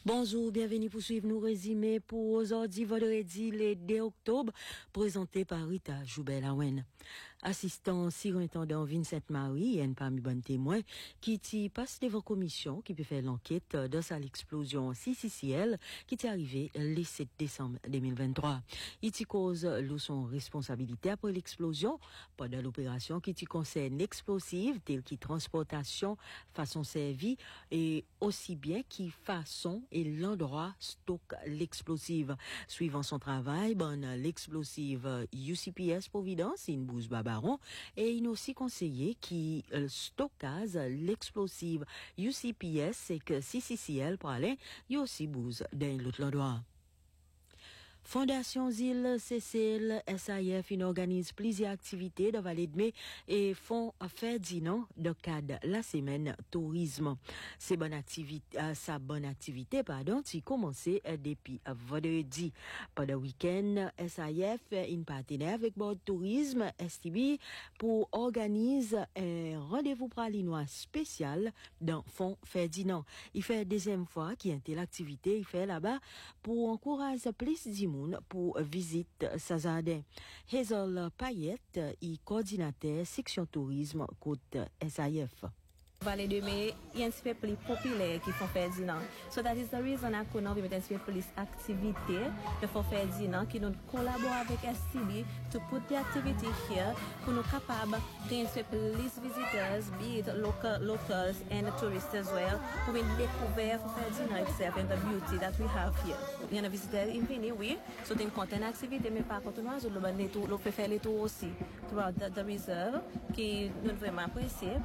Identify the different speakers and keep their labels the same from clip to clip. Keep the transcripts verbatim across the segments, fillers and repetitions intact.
Speaker 1: Bonjour, bienvenue pour suivre nos résumés pour aujourd'hui, vendredi, le deux octobre, présenté par Rita Joubel-Awen. Assistant surintendant Vincent Marie, et parmi bon témoin, qui t'y passe devant commission, qui peut faire l'enquête dans sa l'explosion C C C L, qui t'est arrivée le sept décembre deux mille vingt-trois. Il t'y cause l'eau son responsabilité après l'explosion, pendant l'opération qui t'y concerne l'explosive, telle qui transportation, façon servie, et aussi bien qui façon et l'endroit stocke l'explosive. Suivant son travail, bon, l'explosive U C P S Providence, une bouse babaron, et il aussi conseillé qui euh, stockage l'explosive U C P S, c'est que C C C L pour aller, il aussi bouse dans l'autre endroit. Fondation Zil, C C L, S I F, il organise plusieurs activités de Vallée de Mai et font Ferdinand de cadre la semaine tourisme. C'est bonne activité, euh, sa bonne activité, pardon, qui commençait euh, depuis euh, vendredi. Pendant le week-end, S I F, une partenaire avec Bord Tourisme, S T B, pour organiser un rendez-vous pralinois spécial dans Fond Ferdinand. Il fait la deuxième fois qu'il y a l'activité, il fait là-bas pour encourager plus d'immunes pour visite Sazadin. Hazel Payet, y coordinateur section tourisme côte S I F.
Speaker 2: Vallée de Mai, il y a un petit peu plus populaire qui font Ferdinand. So that is the reason I could not be with un petit peu plus activité de font Ferdinand qui nous collabore avec S T B to put the activity here pour nous capables de un petit peu plus visitors, be it local, locals and tourists as well, pour nous découvrir Ferdinand itself and the beauty that we have here. Il y a un visiteur infini, oui, so une content activité, mais par contre, nous avons les tours, nous pouvons faire les tours aussi throughout the, the reserve qui nous vraiment apprécié.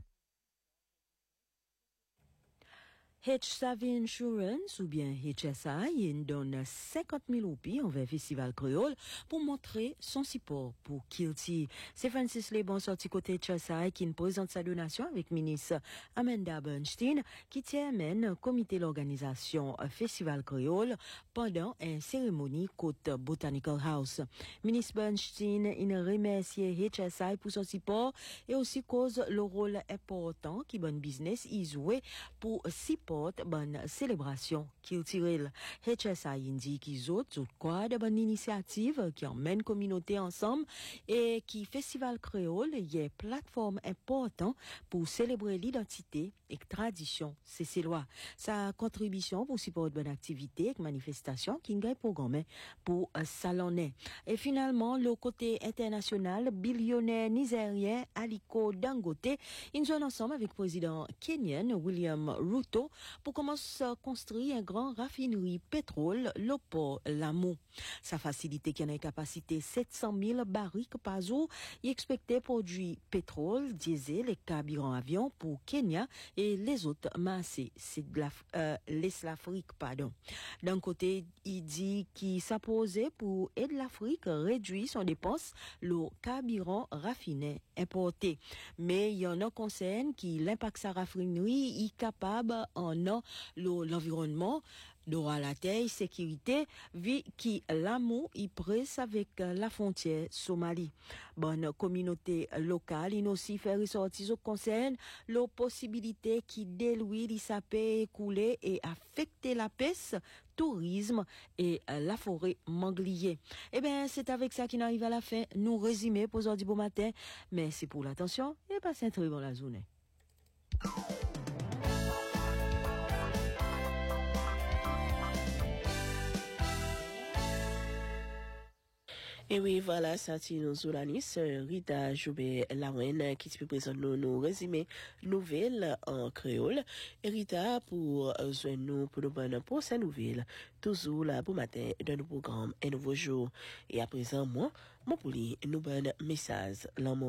Speaker 1: H-Savvy Insurance ou bien H S I il donne cinquante mille roupies envers Festival Créole pour montrer son support pour Kilty. C'est Francis Lebon sorti côté H S I qui présente sa donation avec ministre Amanda Bernstein qui tienne comité l'organisation Festival Créole pendant une cérémonie côte Botanical House. Ministre Bernstein il remercie H S I pour son support et aussi cause le rôle important qui bon business y joué pour support bonne célébration culturelle. H S I indique qu'ils ont quoi de bonne initiative qui emmène communauté ensemble et qui Festival Créole y est plateforme important pour célébrer l'identité et tradition cécélois. Sa contribution pour support bonne activité et manifestation qui est programmée pour salonner. Et finalement, le côté international, billionnaire nigérien Aliko Dangote, ils sont ensemble avec le président kenyan William Ruto pour commencer à construire un grand raffinerie pétrole, le port Lamu. Sa facilité qui a une capacité sept cent mille barils par jour, il expectait produire pétrole, diesel et carburant avion pour Kenya et les autres massés. C'est de la, euh, l'Afrique, pardon. D'un côté, il dit qu'il s'apposait pour aider l'Afrique à réduire son dépense, le carburant raffiné importé. Mais il y en a concerne qui l'impact sa raffinerie est capable en a l'environnement, droit à la terre, sécurité, vie qui l'amour y presse avec la frontière Somalie. Bonne communauté locale, il aussi fait ressortir ce concerne la possibilité qui déluit, il s'appelle écouler et affecter la pêche, tourisme et la forêt manglier. Eh bien, c'est avec ça qu'il arrive à la fin. Nous résumer pour aujourd'hui bon matin. Merci pour l'attention et passez un très bon la journée.
Speaker 3: Et oui, voilà, ça c'est nos Zoulanis, Rita Joubel-Awen, qui te présente nous, nous résumé nouvelles en créole. Et Rita, pour joindre nous pour nous bonnes pour ces nouvelles, toujours là pour matin, dans nos programmes, un nouveau jour. Et à présent, moi, mon pouli, nous bonnes messages, l'amour.